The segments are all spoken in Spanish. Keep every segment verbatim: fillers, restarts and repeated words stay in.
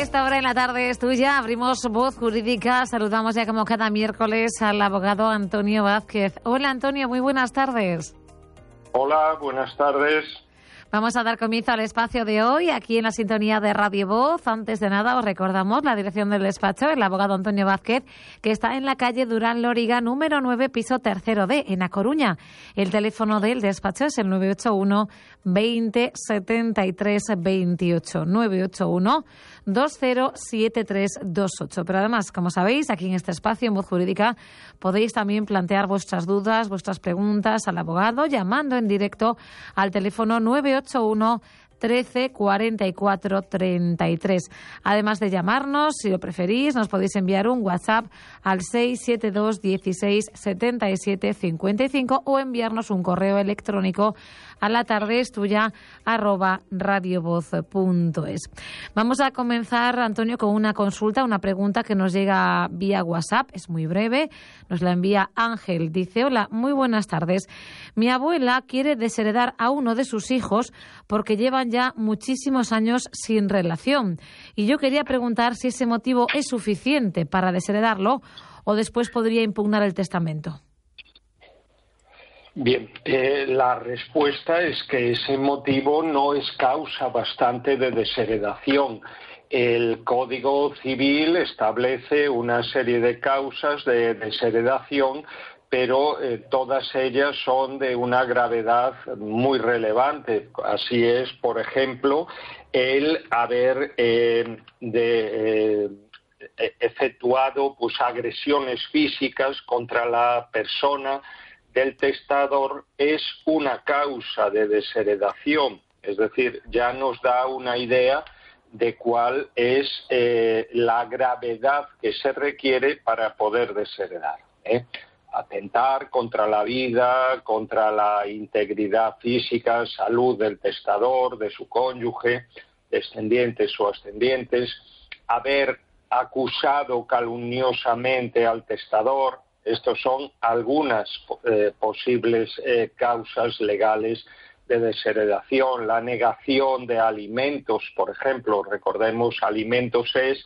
esta hora en la tarde es tuya. Abrimos Voz Jurídica. Saludamos ya como cada miércoles al abogado Antonio Vázquez. Hola Antonio, muy buenas tardes. Hola, buenas tardes. Vamos a dar comienzo al espacio de hoy aquí en la sintonía de Radio Voz. Antes de nada os recordamos la dirección del despacho, el abogado Antonio Vázquez, que está en la calle Durán Lóriga, número nueve, piso tercero D, en A Coruña. El teléfono del despacho es el nueve ocho uno veinte setenta y tres veintiocho, nueve ocho uno veinte setenta y tres veintiocho. Pero además, como sabéis, aquí en este espacio en Voz Jurídica podéis también plantear vuestras dudas, vuestras preguntas al abogado llamando en directo al teléfono nueve ocho uno trece cuarenta y cuatro treinta y tres. Además de llamarnos, si lo preferís, nos podéis enviar un WhatsApp al seis siete dos dieciséis setenta y siete cincuenta y cinco o enviarnos un correo electrónico a la tarde es tuya arroba radiovoz punto es. Vamos a comenzar, Antonio, con una consulta, una pregunta que nos llega vía WhatsApp. Es muy breve. Nos la envía Ángel. Dice: hola, muy buenas tardes. Mi abuela quiere desheredar a uno de sus hijos porque llevan ya muchísimos años sin relación. Y yo quería preguntar si ese motivo es suficiente para desheredarlo o después podría impugnar el testamento. Bien, eh, la respuesta es que ese motivo no es causa bastante de desheredación. El Código Civil establece una serie de causas de desheredación, pero eh, todas ellas son de una gravedad muy relevante. Así es, por ejemplo, el haber eh, de, eh, efectuado pues, agresiones físicas contra la persona del testador es una causa de desheredación. Es decir, ya nos da una idea de cuál es eh, la gravedad que se requiere para poder desheredar, ¿eh? Atentar contra la vida, contra la integridad física, salud del testador, de su cónyuge, descendientes o ascendientes, haber acusado calumniosamente al testador. Estos son algunas eh, posibles eh, causas legales de desheredación. La negación de alimentos, por ejemplo, recordemos, alimentos es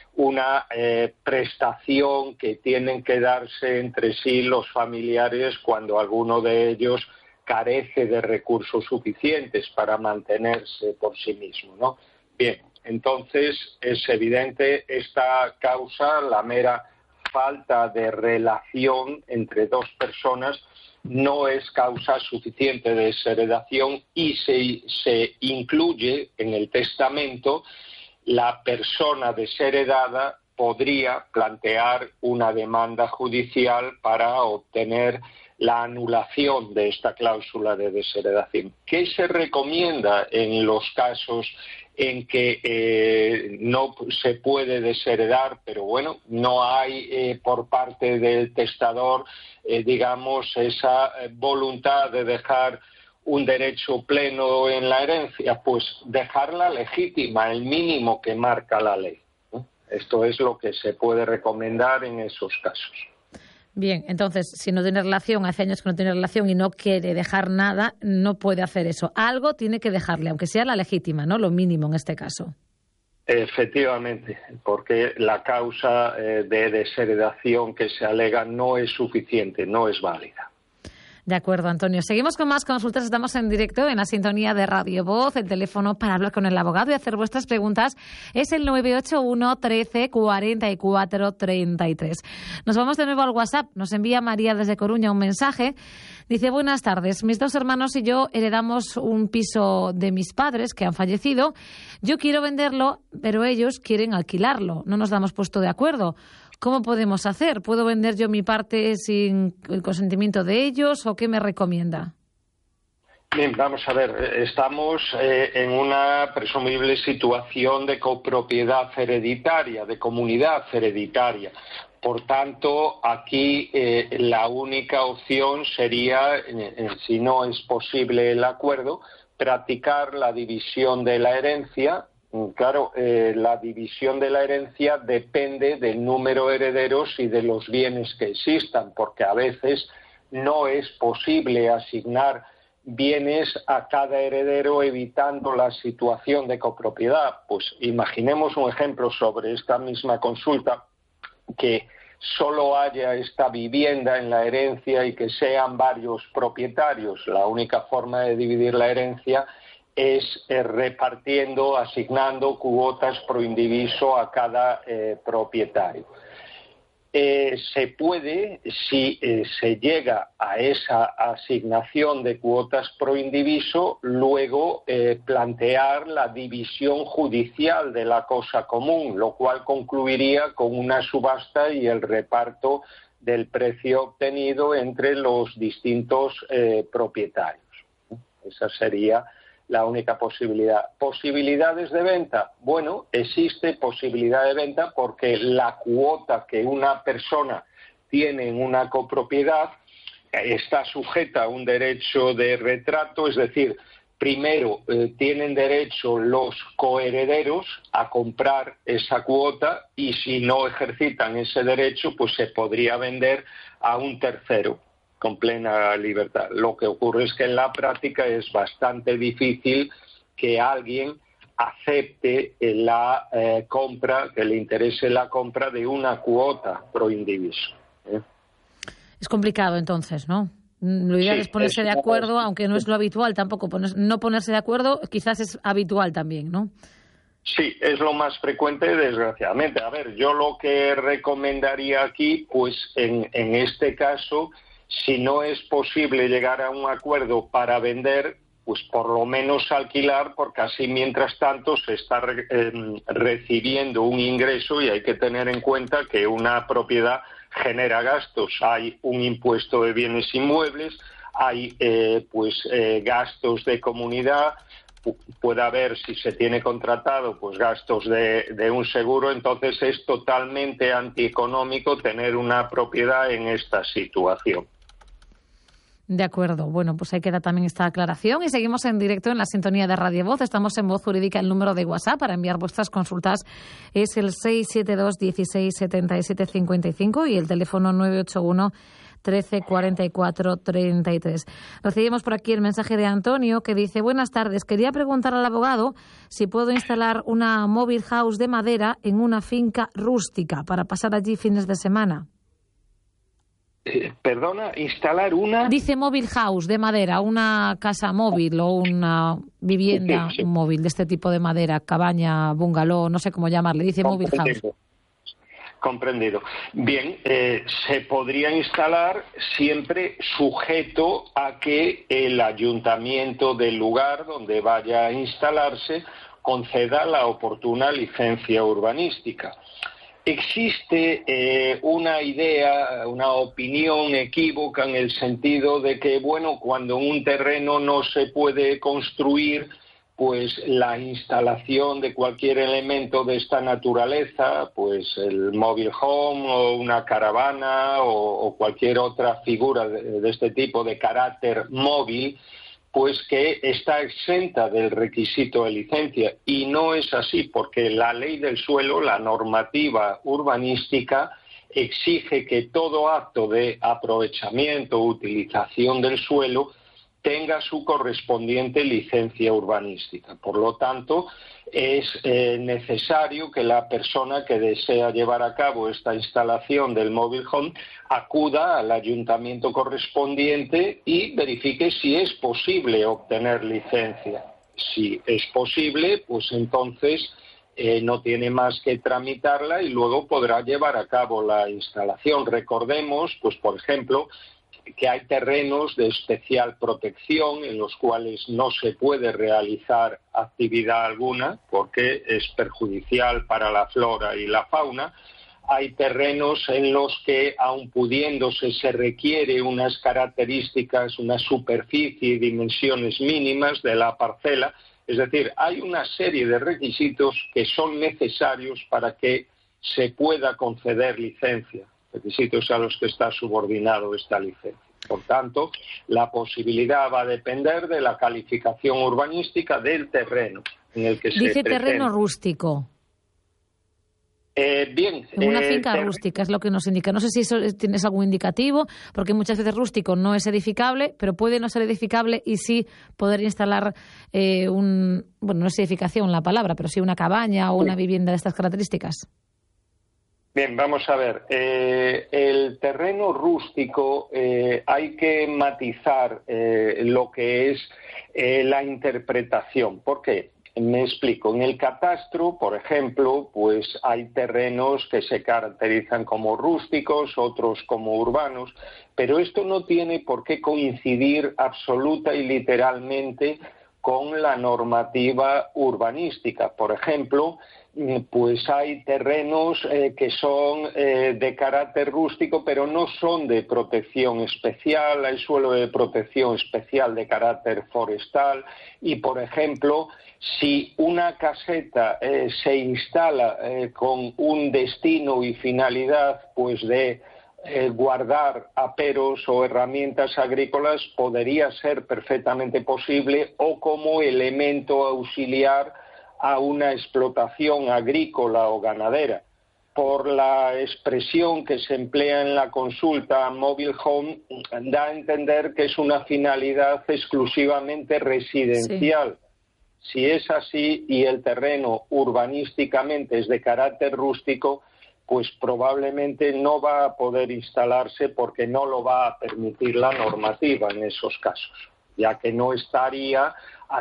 una eh, prestación que tienen que darse entre sí los familiares cuando alguno de ellos carece de recursos suficientes para mantenerse por sí mismo, ¿no? Bien, entonces es evidente esta causa, la mera falta de relación entre dos personas, no es causa suficiente de desheredación y se, se incluye en el testamento. La persona desheredada podría plantear una demanda judicial para obtener la anulación de esta cláusula de desheredación. ¿Qué se recomienda en los casos en que eh, no se puede desheredar, pero bueno, no hay eh, por parte del testador, eh, digamos, esa eh, voluntad de dejar un derecho pleno en la herencia? Pues dejarla legítima, el mínimo que marca la ley, ¿no? Esto es lo que se puede recomendar en esos casos. Bien, entonces, si no tiene relación, hace años que no tiene relación y no quiere dejar nada, no puede hacer eso. Algo tiene que dejarle, aunque sea la legítima, ¿no? Lo mínimo en este caso. Efectivamente, porque la causa eh, de desheredación que se alega no es suficiente, no es válida. De acuerdo, Antonio. Seguimos con más consultas. Estamos en directo en la sintonía de Radio Voz. El teléfono para hablar con el abogado y hacer vuestras preguntas es el nueve ocho uno trece cuarenta y cuatro treinta y tres. Nos vamos de nuevo al WhatsApp. Nos envía María desde Coruña un mensaje. Dice: buenas tardes. Mis dos hermanos y yo heredamos un piso de mis padres que han fallecido. Yo quiero venderlo, pero ellos quieren alquilarlo. No nos damos puesto de acuerdo. ¿Cómo podemos hacer? ¿Puedo vender yo mi parte sin el consentimiento de ellos o qué me recomienda? Bien, vamos a ver. Estamos eh, en una presumible situación de copropiedad hereditaria, de comunidad hereditaria. Por tanto, aquí eh, la única opción sería, eh, si no es posible el acuerdo, practicar la división de la herencia. Claro, eh, la división de la herencia depende del número de herederos y de los bienes que existan, porque a veces no es posible asignar bienes a cada heredero evitando la situación de copropiedad. Pues imaginemos un ejemplo sobre esta misma consulta, que solo haya esta vivienda en la herencia y que sean varios propietarios. La única forma de dividir la herencia es eh, repartiendo, asignando cuotas pro indiviso a cada eh, propietario. Eh, se puede, si eh, se llega a esa asignación de cuotas pro indiviso, luego eh, plantear la división judicial de la cosa común, lo cual concluiría con una subasta y el reparto del precio obtenido entre los distintos eh, propietarios. Esa sería la única posibilidad. ¿Posibilidades de venta? Bueno, existe posibilidad de venta porque la cuota que una persona tiene en una copropiedad está sujeta a un derecho de retrato, es decir, primero eh, tienen derecho los coherederos a comprar esa cuota y si no ejercitan ese derecho, pues se podría vender a un tercero con plena libertad. Lo que ocurre es que en la práctica es bastante difícil que alguien acepte la eh, compra, que le interese la compra de una cuota pro indiviso. ¿eh? Es complicado entonces, ¿no? Lo ideal sí, es ponerse es de acuerdo, es... aunque no es lo habitual tampoco. Poner, no ponerse de acuerdo quizás es habitual también, ¿no? Sí, es lo más frecuente, desgraciadamente. A ver, yo lo que recomendaría aquí, pues en, en este caso, si no es posible llegar a un acuerdo para vender, pues por lo menos alquilar, porque así mientras tanto se está re, eh, recibiendo un ingreso y hay que tener en cuenta que una propiedad genera gastos. Hay un impuesto de bienes inmuebles, hay eh, pues eh, gastos de comunidad, puede haber, si se tiene contratado, pues gastos de, de un seguro. Entonces es totalmente antieconómico tener una propiedad en esta situación. De acuerdo. Bueno, pues ahí queda también esta aclaración y seguimos en directo en la sintonía de Radio Voz. Estamos en Voz Jurídica. El número de WhatsApp para enviar vuestras consultas es el seis siete dos, dieciséis, setenta y siete, cincuenta y cinco y el teléfono nueve ocho uno, trece, cuarenta y cuatro, treinta y tres. Recibimos por aquí el mensaje de Antonio que dice: buenas tardes, quería preguntar al abogado si puedo instalar una mobile house de madera en una finca rústica para pasar allí fines de semana. Eh, perdona, instalar una... Dice mobile house de madera, una casa móvil o una vivienda sí, sí. móvil de este tipo de madera, cabaña, bungalow, no sé cómo llamarle, dice mobile house. Comprendido. Bien, eh, se podría instalar siempre sujeto a que el ayuntamiento del lugar donde vaya a instalarse conceda la oportuna licencia urbanística. Existe eh, una idea, una opinión equívoca en el sentido de que, bueno, cuando en un terreno no se puede construir, pues la instalación de cualquier elemento de esta naturaleza, pues el mobile home o una caravana o, o cualquier otra figura de, de este tipo de carácter móvil, pues que está exenta del requisito de licencia. Y no es así, porque la ley del suelo, la normativa urbanística, exige que todo acto de aprovechamiento o utilización del suelo tenga su correspondiente licencia urbanística. Por lo tanto, es eh, necesario que la persona que desea llevar a cabo esta instalación del mobile home acuda al ayuntamiento correspondiente y verifique si es posible obtener licencia. Si es posible, pues entonces eh, no tiene más que tramitarla y luego podrá llevar a cabo la instalación. Recordemos, pues por ejemplo, que hay terrenos de especial protección en los cuales no se puede realizar actividad alguna porque es perjudicial para la flora y la fauna. Hay terrenos en los que, aun pudiéndose, se requiere unas características, una superficie y dimensiones mínimas de la parcela. Es decir, hay una serie de requisitos que son necesarios para que se pueda conceder licencia. Requisitos a los que está subordinado esta licencia. Por tanto, la posibilidad va a depender de la calificación urbanística del terreno en el que se Dice pretende. Terreno rústico. Eh, bien. En una eh, finca ter... rústica es lo que nos indica. No sé si eso tienes algún indicativo, porque muchas veces rústico no es edificable, pero puede no ser edificable y sí poder instalar eh, un, bueno, no es edificación la palabra, pero sí una cabaña o una vivienda de estas características. Bien, vamos a ver. Eh, el terreno rústico eh, hay que matizar eh, lo que es eh, la interpretación. ¿Por qué? Me explico. En el catastro, por ejemplo, pues hay terrenos que se caracterizan como rústicos, otros como urbanos, pero esto no tiene por qué coincidir absoluta y literalmente con la normativa urbanística. Por ejemplo, pues hay terrenos eh, que son eh, de carácter rústico, pero no son de protección especial, hay suelo de protección especial de carácter forestal y, por ejemplo, si una caseta eh, se instala eh, con un destino y finalidad pues de eh, guardar aperos o herramientas agrícolas, podría ser perfectamente posible o como elemento auxiliar a una explotación agrícola o ganadera. Por la expresión que se emplea en la consulta mobile home, da a entender que es una finalidad exclusivamente residencial. Sí. Si es así y el terreno urbanísticamente es de carácter rústico, pues probablemente no va a poder instalarse porque no lo va a permitir la normativa en esos casos, ya que no estaría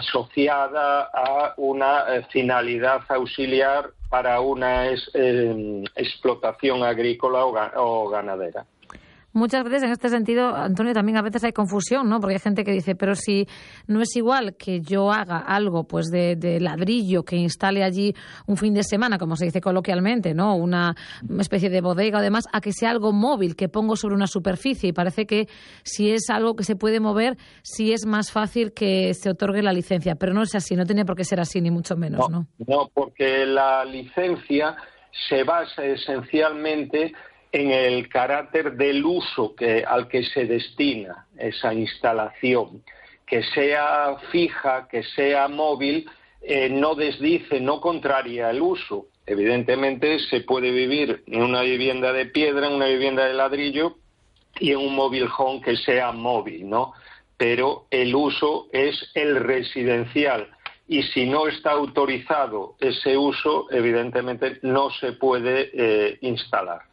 asociada a una eh, finalidad auxiliar para una es, eh, explotación agrícola o, ga, o ganadera. Muchas veces en este sentido, Antonio, también a veces hay confusión, ¿no? Porque hay gente que dice, pero si no es igual que yo haga algo pues de, de ladrillo, que instale allí un fin de semana, como se dice coloquialmente, ¿no? Una especie de bodega o demás, a que sea algo móvil, que pongo sobre una superficie. Y parece que si es algo que se puede mover, sí es más fácil que se otorgue la licencia. Pero no es así, no tiene por qué ser así, ni mucho menos, ¿no? No, no, porque la licencia se basa esencialmente en el carácter del uso que, al que se destina esa instalación, que sea fija, que sea móvil, eh, no desdice, no contraria el uso. Evidentemente se puede vivir en una vivienda de piedra, en una vivienda de ladrillo y en un mobile home que sea móvil, ¿no? Pero el uso es el residencial y si no está autorizado ese uso, evidentemente no se puede eh, instalar.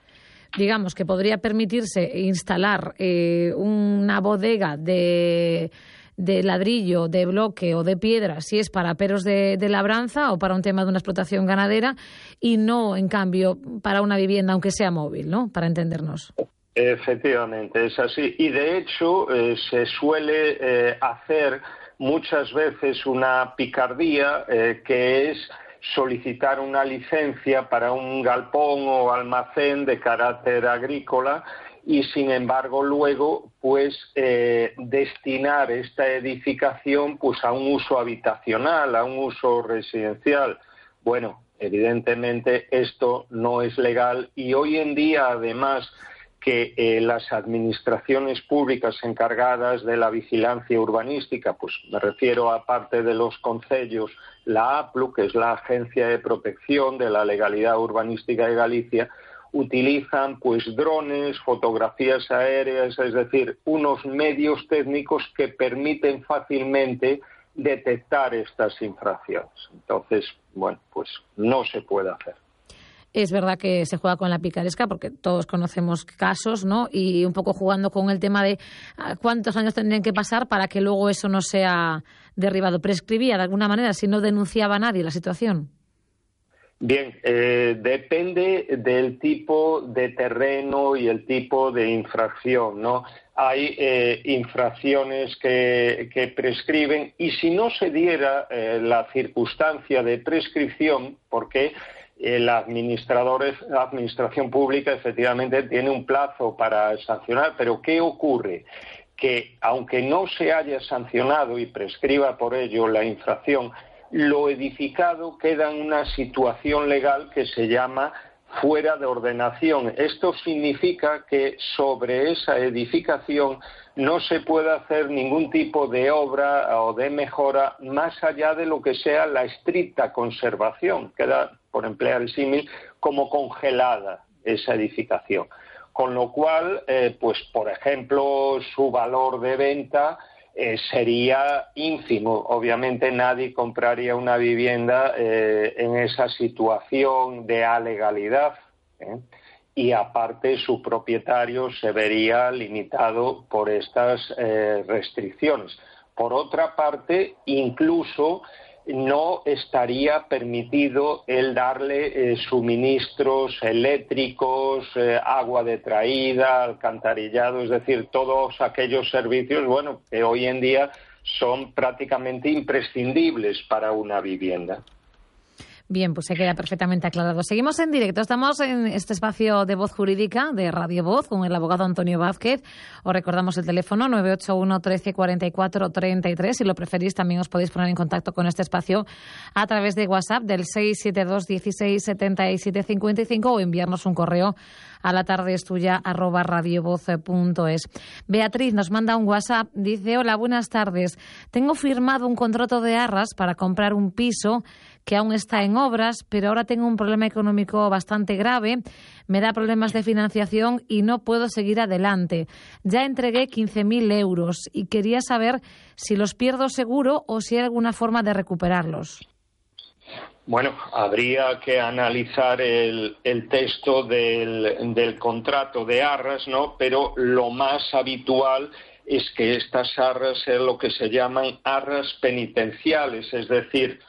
Digamos que podría permitirse instalar eh, una bodega de, de ladrillo, de bloque o de piedra, si es para aperos de, de labranza o para un tema de una explotación ganadera, y no, en cambio, para una vivienda, aunque sea móvil, ¿no? Para entendernos. Efectivamente, es así. Y de hecho eh, se suele eh, hacer muchas veces una picardía eh, que es solicitar una licencia para un galpón o almacén de carácter agrícola y, sin embargo, luego pues eh, destinar esta edificación pues a un uso habitacional, a un uso residencial. Bueno, evidentemente esto no es legal y hoy en día, además, que eh, las administraciones públicas encargadas de la vigilancia urbanística, pues me refiero aparte de los concellos, la A P L U, que es la Agencia de Protección de la Legalidad Urbanística de Galicia, utilizan pues drones, fotografías aéreas, es decir, unos medios técnicos que permiten fácilmente detectar estas infracciones. Entonces, bueno, pues no se puede hacer. Es verdad que se juega con la picaresca porque todos conocemos casos, ¿no? Y un poco jugando con el tema de cuántos años tendrían que pasar para que luego eso no sea derribado. ¿Prescribía de alguna manera si no denunciaba a nadie la situación? Bien, eh, depende del tipo de terreno y el tipo de infracción, ¿no? Hay eh, infracciones que, que prescriben y si no se diera eh, la circunstancia de prescripción, porque la administración pública efectivamente tiene un plazo para sancionar, pero ¿qué ocurre? Que aunque no se haya sancionado y prescriba por ello la infracción, lo edificado queda en una situación legal que se llama fuera de ordenación. Esto significa que sobre esa edificación no se puede hacer ningún tipo de obra o de mejora más allá de lo que sea la estricta conservación. Queda, por emplear el símil, como congelada esa edificación. Con lo cual, eh, pues por ejemplo, su valor de venta eh, sería ínfimo. Obviamente nadie compraría una vivienda eh, en esa situación de alegalidad, ¿eh? Y aparte su propietario se vería limitado por estas eh, restricciones. Por otra parte, incluso no estaría permitido el darle eh, suministros eléctricos, eh, agua de traída, alcantarillado, es decir, todos aquellos servicios, bueno, que hoy en día son prácticamente imprescindibles para una vivienda. Bien, pues se queda perfectamente aclarado. Seguimos en directo. Estamos en este espacio de Voz Jurídica de Radio Voz con el abogado Antonio Vázquez. Os recordamos el teléfono nueve ocho uno, trece, cuarenta y cuatro, treinta y tres. Si lo preferís, también os podéis poner en contacto con este espacio a través de WhatsApp del seis siete dos, dieciséis, setenta y siete, cincuenta y cinco o enviarnos un correo a la tarde es tuya arroba radiovoz punto es. Beatriz nos manda un WhatsApp. Dice: hola, buenas tardes. Tengo firmado un contrato de arras para comprar un piso que aún está en obras, pero ahora tengo un problema económico bastante grave, me da problemas de financiación y no puedo seguir adelante. Ya entregué quince mil euros y quería saber si los pierdo seguro o si hay alguna forma de recuperarlos. Bueno, habría que analizar el, el texto del, del contrato de arras, ¿no? Pero lo más habitual es que estas arras sean lo que se llaman arras penitenciales, es decir,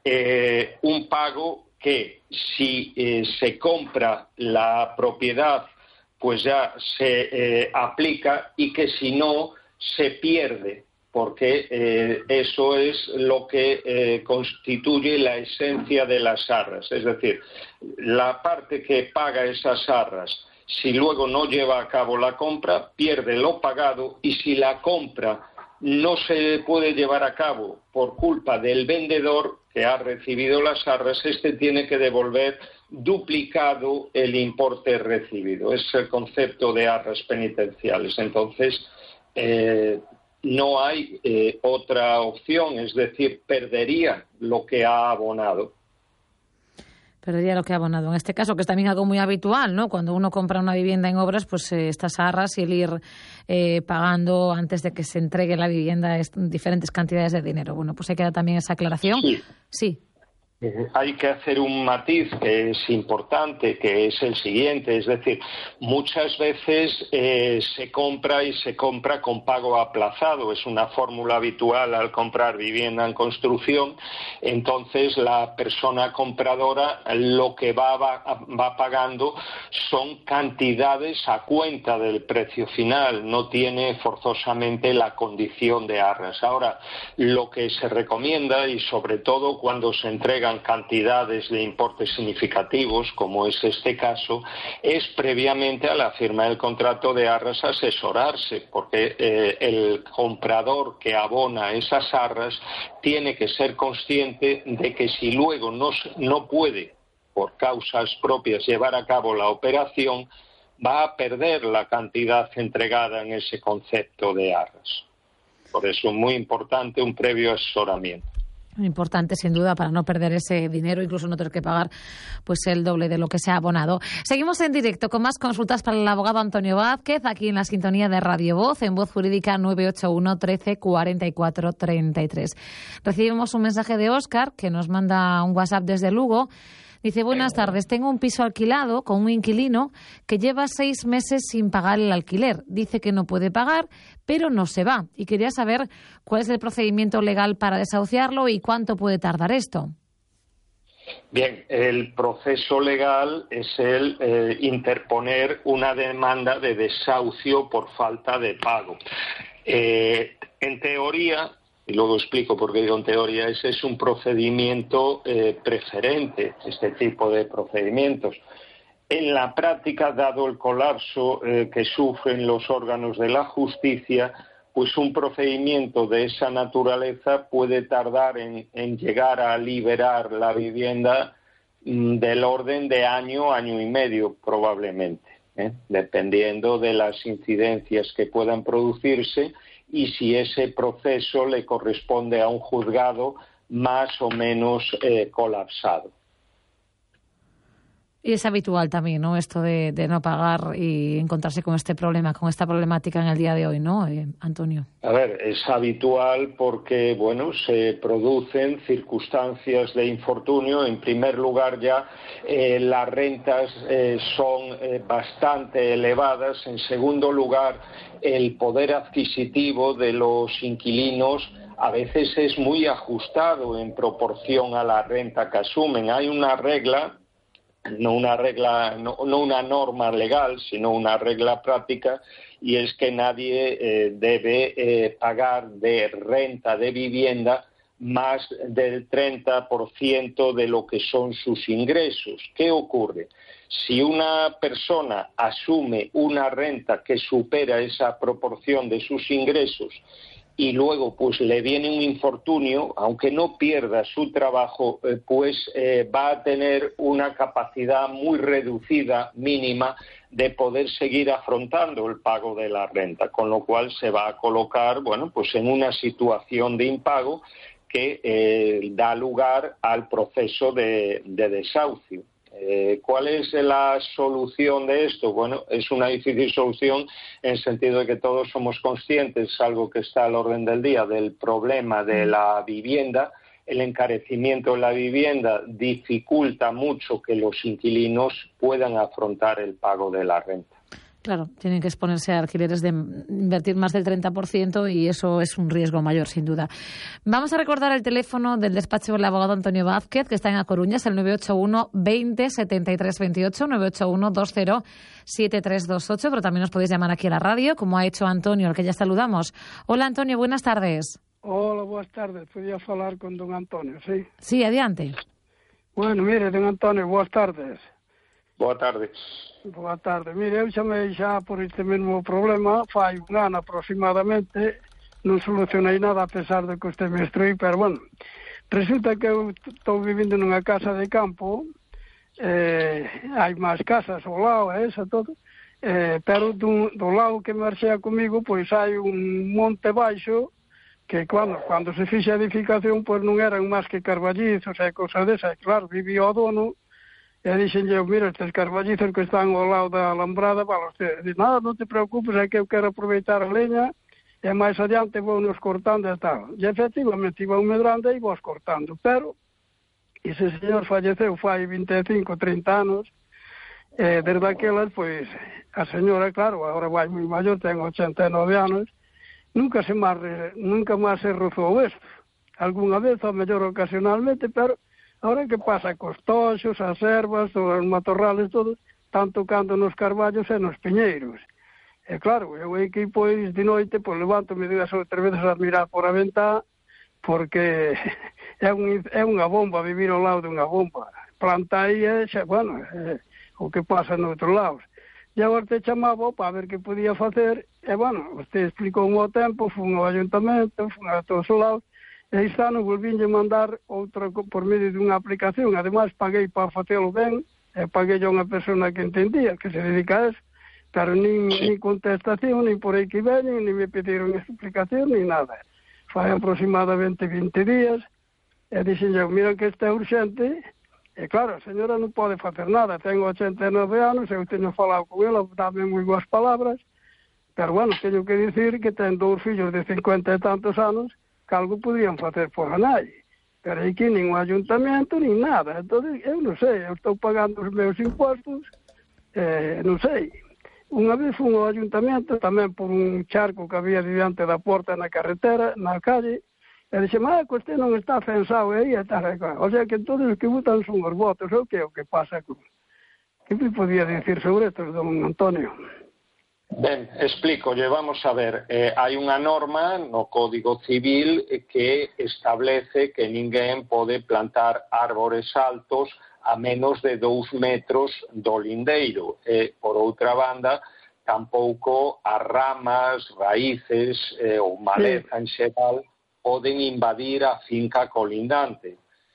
Eh, un pago que si eh, se compra la propiedad pues ya se eh, aplica y que si no se pierde, porque eh, eso es lo que eh, constituye la esencia de las arras, es decir, la parte que paga esas arras, si luego no lleva a cabo la compra, pierde lo pagado, y si la compra no se puede llevar a cabo por culpa del vendedor que ha recibido las arras, este tiene que devolver duplicado el importe recibido. Es el concepto de arras penitenciales. Entonces, eh, no hay eh, otra opción, es decir, perdería lo que ha abonado. Perdería lo que ha abonado. En este caso, que es también algo muy habitual, ¿no? Cuando uno compra una vivienda en obras, pues eh, estas arras y el ir eh, pagando antes de que se entregue la vivienda es, diferentes cantidades de dinero. Bueno, pues ahí queda también esa aclaración. Sí. Sí. Hay que hacer un matiz que es importante, que es el siguiente, es decir, muchas veces eh, se compra y se compra con pago aplazado, es una fórmula habitual al comprar vivienda en construcción. Entonces la persona compradora lo que va, va, va pagando son cantidades a cuenta del precio final, no tiene forzosamente la condición de arras. Ahora, lo que se recomienda, y sobre todo cuando se entregan cantidades de importes significativos, como es este caso, es previamente a la firma del contrato de arras asesorarse, porque eh, el comprador que abona esas arras tiene que ser consciente de que si luego no, no puede, por causas propias, llevar a cabo la operación, va a perder la cantidad entregada en ese concepto de arras. Por eso es muy importante un previo asesoramiento. Importante, sin duda, para no perder ese dinero, incluso no tener que pagar pues el doble de lo que se ha abonado. Seguimos en directo con más consultas para el abogado Antonio Vázquez, aquí en la sintonía de Radio Voz, en Voz Jurídica nueve ocho uno, trece, cuarenta y cuatro, treinta y tres. Recibimos un mensaje de Óscar, que nos manda un WhatsApp desde Lugo. Dice: buenas tardes, tengo un piso alquilado con un inquilino que lleva seis meses sin pagar el alquiler. Dice que no puede pagar, pero no se va. Y quería saber cuál es el procedimiento legal para desahuciarlo y cuánto puede tardar esto. Bien, el proceso legal es el eh, interponer una demanda de desahucio por falta de pago. Eh, en teoría, y luego explico por qué digo en teoría, ese es un procedimiento eh, preferente, este tipo de procedimientos. En la práctica, dado el colapso eh, que sufren los órganos de la justicia, pues un procedimiento de esa naturaleza puede tardar en, en llegar a liberar la vivienda del orden de año, año y medio probablemente, ¿eh? dependiendo de las incidencias que puedan producirse y si ese proceso le corresponde a un juzgado más o menos eh, colapsado. Y es habitual también, ¿no?, esto de, de no pagar y encontrarse con este problema, con esta problemática en el día de hoy, ¿no, eh, Antonio? A ver, es habitual porque, bueno, se producen circunstancias de infortunio. En primer lugar, ya eh, las rentas eh, son eh, bastante elevadas. En segundo lugar, el poder adquisitivo de los inquilinos a veces es muy ajustado en proporción a la renta que asumen. Hay una regla, no una regla, no, no una norma legal, sino una regla práctica, y es que nadie eh, debe eh, pagar de renta de vivienda más del treinta por ciento de lo que son sus ingresos. ¿Qué ocurre? Si una persona asume una renta que supera esa proporción de sus ingresos y luego pues le viene un infortunio, aunque no pierda su trabajo, eh, pues eh, va a tener una capacidad muy reducida, mínima, de poder seguir afrontando el pago de la renta, con lo cual se va a colocar, bueno, pues en una situación de impago que eh, da lugar al proceso de, de desahucio. Eh, ¿Cuál es la solución de esto? Bueno, es una difícil solución en el sentido de que todos somos conscientes, algo que está al orden del día, del problema de la vivienda. El encarecimiento de la vivienda dificulta mucho que los inquilinos puedan afrontar el pago de la renta. Claro, tienen que exponerse a alquileres de invertir más del treinta por ciento y eso es un riesgo mayor, sin duda. Vamos a recordar el teléfono del despacho del abogado Antonio Vázquez, que está en A Coruña, es el nueve ocho uno veinte setenta y tres veintiocho, nueve ocho uno veinte setenta y tres veintiocho, pero también nos podéis llamar aquí a la radio, como ha hecho Antonio, al que ya saludamos. Hola, Antonio, buenas tardes. Hola, buenas tardes. Podía falar con don Antonio, ¿sí? Sí, adiante. Bueno, mire, don Antonio, buenas tardes. Boa tarde. Boa tarde. Mire, eu chamei xa por este mesmo problema, fai un ano aproximadamente, non solucionei nada a pesar de que usted me instruí, pero bueno, resulta que eu estou vivindo nunha casa de campo, eh, hai máis casas ao lado, esa todo, eh, pero do, do lado que marxea comigo, pois hai un monte baixo, que cando, cando se fixe a edificación, pois non eran máis que carballizos e cosas desas, claro, vivía o dono. E dixen eu, mira, estes carballizos que están ao lado da alambrada, para usted. Dice, nada, non te preocupes, é que eu quero aproveitar a leña, e máis adiante vou nos cortando e tal. E efectivamente, iba un medrando e vos cortando. Pero, ese señor falleceu fai vinte e cinco, trinta anos, e desde aquelas, pois, a señora, claro, agora vai moi maior, ten ochenta e nove anos, nunca se máis, nunca máis se rozou isto. Alguna vez, ou mellor ocasionalmente, pero ahora que pasa cos toxos, as ervas, os matorrales, todos, están tocando nos carballos e nos piñeiros. E claro, eu aquí, pois, de noite, pois, levanto-me dúas ou tres veces a mirar por a ventá, porque é, un, é unha bomba, vivir ao lado dunha bomba. Planta aí, e, xa, bueno, é, o que pasa no outro lado. E agora te chamaba para ver que podía facer, e, bueno, usted explicou o tempo, fun ao ayuntamento, fun a todos os lados, e este ano volvinlle mandar outra por medio dunha aplicación. Ademais, paguei para facelo ben, e paguei a unha persona que entendía, que se dedica a eso, pero nin, nin contestación, nin por aí que veñen, nin me pediron explicación, nin nada. Fai aproximadamente vinte días, e dixen eu, mira que este é urxente, e claro, a señora non pode facer nada, tengo ochenta e nove anos, eu teño falado con ela, dame moi boas palabras, pero bueno, teño que dicir que ten dous fillos de cincuenta e tantos anos, que algo podrían facer por a nai. Pero aquí nin o ayuntamento, nin nada. Entón, eu non sei, eu estou pagando os meus impostos, eh, non sei. Unha vez fun ao ayuntamento, tamén por un charco que había diante da porta na carretera, na calle, e dixe, mas, que usted non está censado aí, e tal, e tal. O sea, que todos os que votan son os votos, o que é o que pasa con... Que me podía dicir sobre isto, don Antonio? Ben, explico, vamos a ver, eh, hai unha norma no Código Civil que establece que ninguén pode plantar árbores altos a menos de dous metros do lindeiro. E, por outra banda, tampouco as ramas, raíces eh, ou maleza en xeral poden invadir a finca colindante.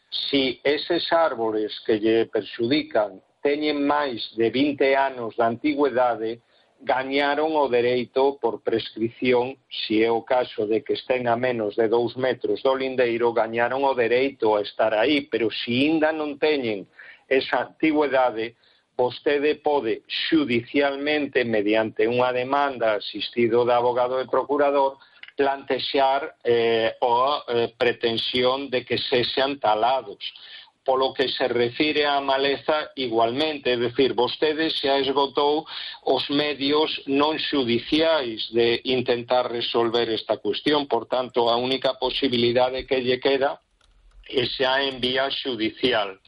si eses árbores que lle perxudican teñen máis de vinte anos de antigüedade, gañaron o dereito por prescripción, se é o caso de que estén a menos de dous metros do lindeiro, gañaron o dereito a estar aí, pero se ainda non teñen esa antigüedade, vostede pode xudicialmente, mediante unha demanda asistido de abogado e procurador, plantexar eh, a eh, pretensión de que sexan talados. Polo que se refire á maleza, igualmente, é dicir, vostede xa esgotou os medios non xudiciais de intentar resolver esta cuestión, por tanto, a única posibilidade que lle queda é xa en vía xudicial.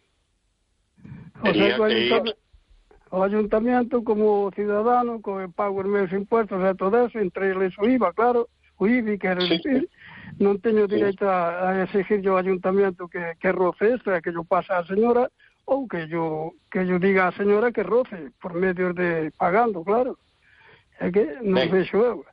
O sea, que o, ayuntamiento, o ayuntamiento como ciudadano que pago os meus impuestos e todo eso, entre eles o I V A, claro, o I V A, quero sí. dicir, non teño direito a, a exigir ao ayuntamiento que, que roce isto, que yo pase á señora, ou que yo, que yo diga á señora que roce, por medio de pagando, claro. É que non vexo eu.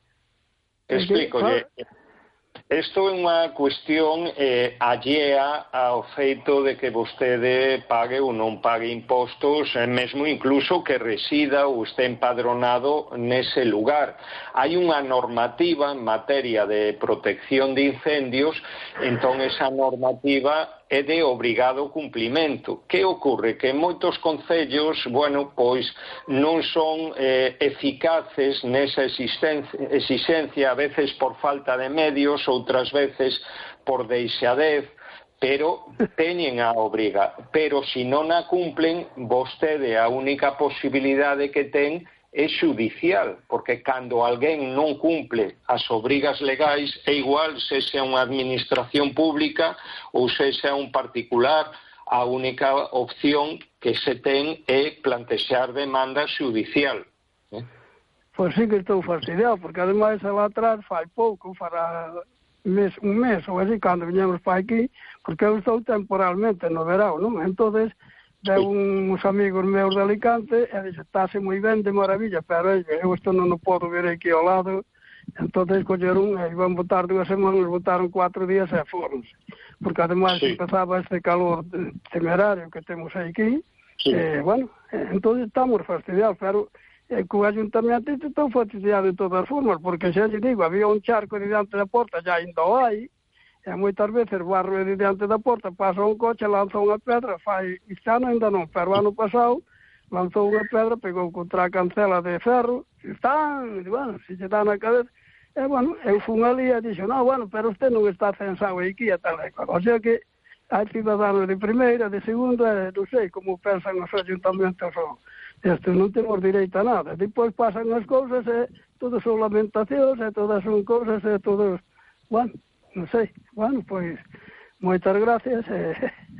Explícolle. Claro, isto é unha cuestión eh, allea ao feito de que vostede pague ou non pague impostos, eh, mesmo incluso que resida ou este empadronado nese lugar. Hai unha normativa en materia de protección de incendios, entón esa normativa é de obrigado cumplimento. Que ocorre? Que en moitos concellos, bueno, pois non son eh, eficaces nesa exigencia, a veces por falta de medios, outras veces por deixadez, pero teñen a obriga. Pero se non a cumplen, vostede a única posibilidade que ten é xudicial, porque cando alguén non cumple as obrigas legais, é igual se xa unha administración pública ou se xa un particular, a única opción que se ten é plantexar demanda xudicial. Eh? Pois sí que estou fastidiado, porque ademais lá atrás fai pouco, fará mes, un mes ou así, cando viñemos para aquí, porque eu estou temporalmente no verão, non? Entonces, de uns amigos meus de Alicante, e dixe, estáse moi ben, de maravilla, pero eu isto non o podo ver aquí ao lado, entonces colleron, e iban botar dúas semanas, botaron cuatro días e foronse, porque ademais sí. empezaba este calor temerario que temos aquí, sí. e, bueno, entonces estamos fastidiados, pero eh, co ayuntamiento estou fastidiado de todas formas, porque xa lle digo, había un charco diante da porta, já ainda o hai, e moitas veces barro de diante da porta, pasa un coche, lanza unha pedra, fai, este ano ainda non, pero ano pasado lanzou unha pedra, pegou contra a cancela de ferro, e están, e, bueno, se lle dá na cabeza, e, bueno, eu fun ali e dixo, no, bueno, pero usted non está censado aquí e tal, e tal, o sea que hai ciudadanos de primeira, de segunda, non sei como pensan os ayuntamentos, o, isto non temos direito a nada, depois pasan as cousas, e todas son lamentacións, e todas son cousas, e todos, bueno, non sei, bueno, pois, moitas gracias, e,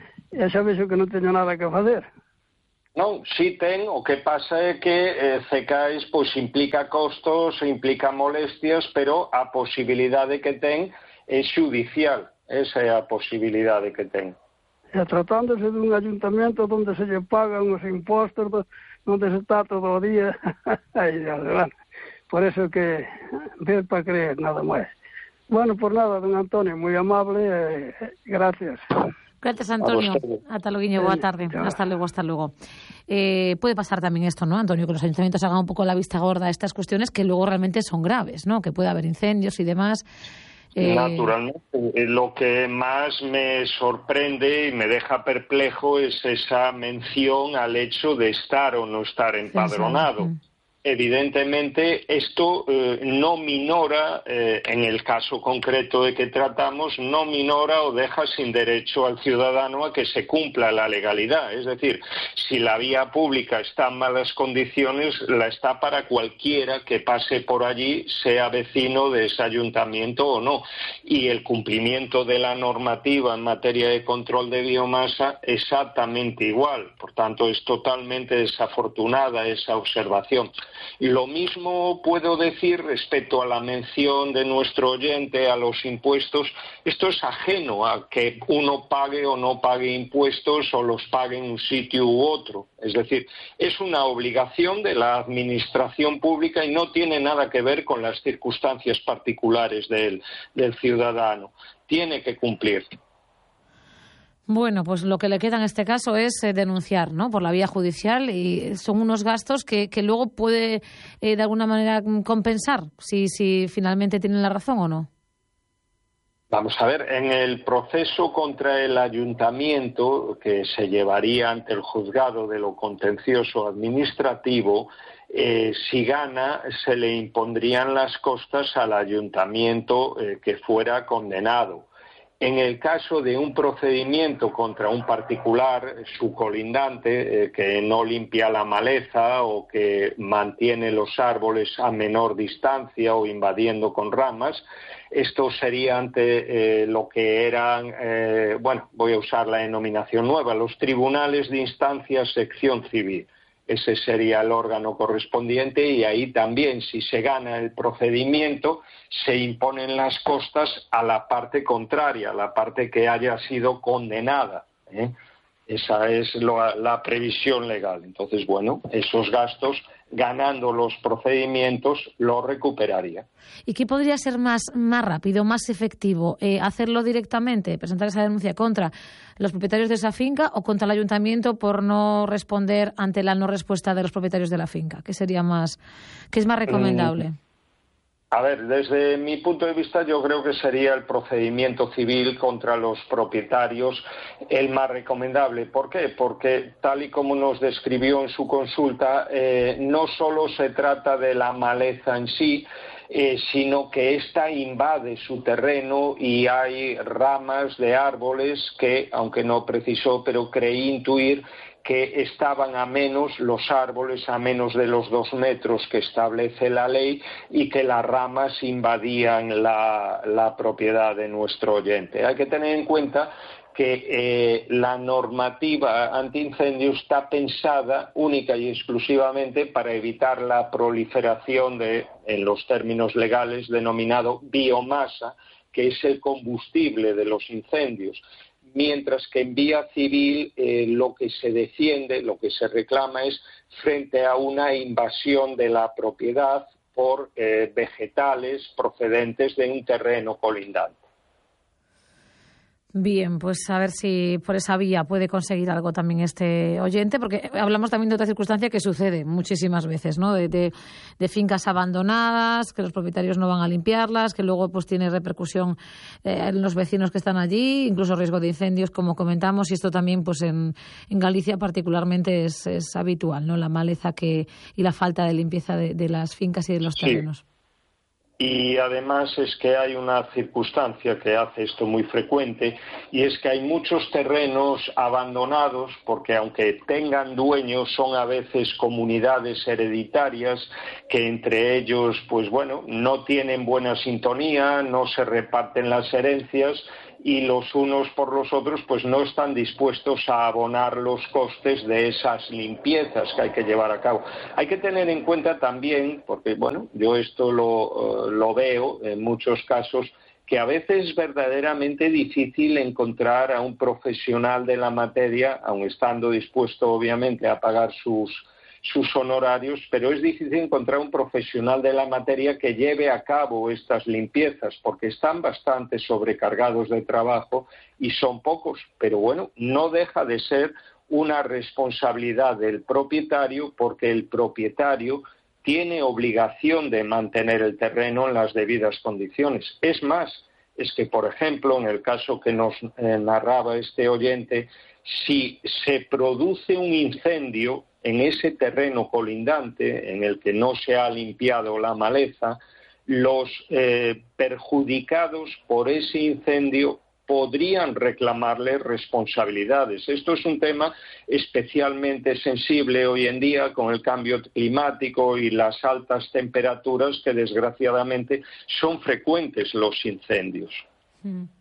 e xa vexo que non teño nada que fazer. Non, si ten, o que pasa é que eh, Cecais pois implica costos, implica molestias, pero a posibilidade que ten é xudicial, esa é a posibilidade que ten. E tratándose dun ayuntamiento onde se lle pagan os impostos, onde se está todo o día, aí, bueno, por eso que ver para creer, nada máis. Bueno, por nada, don Antonio, moi amable, eh, gracias. Gracias, Antonio. Hasta luego, boa tarde. Hasta luego, hasta luego. Eh, puede pasar también esto, ¿no, Antonio? Que los ayuntamientos hagan un poco la vista gorda a estas cuestiones que luego realmente son graves, ¿no? Que puede haber incendios y demás. Eh... Naturalmente. Lo que más me sorprende y me deja perplejo es esa mención al hecho de estar o no estar empadronado. Sí, sí. Evidentemente, esto eh, no minora, eh, en el caso concreto de que tratamos, no minora o deja sin derecho al ciudadano a que se cumpla la legalidad. Es decir, si la vía pública está en malas condiciones, la está para cualquiera que pase por allí, sea vecino de ese ayuntamiento o no. Y el cumplimiento de la normativa en materia de control de biomasa, exactamente igual. Por tanto, es totalmente desafortunada esa observación. Lo mismo puedo decir respecto a la mención de nuestro oyente a los impuestos. Esto es ajeno a que uno pague o no pague impuestos o los pague en un sitio u otro. Es decir, es una obligación de la administración pública y no tiene nada que ver con las circunstancias particulares del, del ciudadano. Tiene que cumplir. Bueno, pues lo que le queda en este caso es eh, denunciar, ¿no?, por la vía judicial, y son unos gastos que, que luego puede eh, de alguna manera compensar si, si finalmente tienen la razón o no. Vamos a ver, en el proceso contra el ayuntamiento que se llevaría ante el juzgado de lo contencioso administrativo, eh, si gana se le impondrían las costas al ayuntamiento eh, que fuera condenado. En el caso de un procedimiento contra un particular, su colindante, eh, que no limpia la maleza o que mantiene los árboles a menor distancia o invadiendo con ramas, esto sería ante eh, lo que eran, eh, bueno, voy a usar la denominación nueva, los tribunales de instancia sección civil. Ese sería el órgano correspondiente y ahí también, si se gana el procedimiento, se imponen las costas a la parte contraria, a la parte que haya sido condenada, ¿eh? Esa es lo, la previsión legal. Entonces, bueno, esos gastos, ganando los procedimientos, los recuperaría. ¿Y qué podría ser más, más rápido, más efectivo? Eh, ¿Hacerlo directamente, presentar esa denuncia contra los propietarios de esa finca o contra el ayuntamiento por no responder ante la no respuesta de los propietarios de la finca? ¿Qué sería más, qué es más recomendable? Mm. A ver, desde mi punto de vista yo creo que sería el procedimiento civil contra los propietarios el más recomendable. ¿Por qué? Porque tal y como nos describió en su consulta, eh, no solo se trata de la maleza en sí, eh, sino que ésta invade su terreno y hay ramas de árboles que, aunque no precisó, pero creí intuir que estaban a menos, los árboles a menos de los dos metros que establece la ley y que las ramas invadían la, la propiedad de nuestro oyente. Hay que tener en cuenta que eh, la normativa antiincendio está pensada única y exclusivamente para evitar la proliferación de, en los términos legales, denominado biomasa, que es el combustible de los incendios. Mientras que en vía civil eh, lo que se defiende, lo que se reclama es frente a una invasión de la propiedad por eh, vegetales procedentes de un terreno colindante. Bien, pues a ver si por esa vía puede conseguir algo también este oyente, porque hablamos también de otra circunstancia que sucede muchísimas veces, ¿no? De, de, de fincas abandonadas, que los propietarios no van a limpiarlas, que luego pues tiene repercusión eh, en los vecinos que están allí, incluso riesgo de incendios, como comentamos, y esto también pues en, en Galicia particularmente es, es habitual, ¿no? La maleza que y la falta de limpieza de, de las fincas y de los terrenos. Sí. Y además es que hay una circunstancia que hace esto muy frecuente y es que hay muchos terrenos abandonados porque aunque tengan dueños son a veces comunidades hereditarias que entre ellos pues bueno no tienen buena sintonía, no se reparten las herencias y los unos por los otros pues no están dispuestos a abonar los costes de esas limpiezas que hay que llevar a cabo. Hay que tener en cuenta también, porque bueno, yo esto lo, uh, lo veo en muchos casos, que a veces es verdaderamente difícil encontrar a un profesional de la materia, aun estando dispuesto obviamente a pagar sus sus honorarios, pero es difícil encontrar un profesional de la materia que lleve a cabo estas limpiezas, porque están bastante sobrecargados de trabajo y son pocos, pero bueno, no deja de ser una responsabilidad del propietario, porque el propietario tiene obligación de mantener el terreno en las debidas condiciones. Es más, es que, por ejemplo, en el caso que nos eh, narraba este oyente, si se produce un incendio en ese terreno colindante en el que no se ha limpiado la maleza, los eh, perjudicados por ese incendio podrían reclamarle responsabilidades. Esto es un tema especialmente sensible hoy en día con el cambio climático y las altas temperaturas que desgraciadamente son frecuentes los incendios. Mm.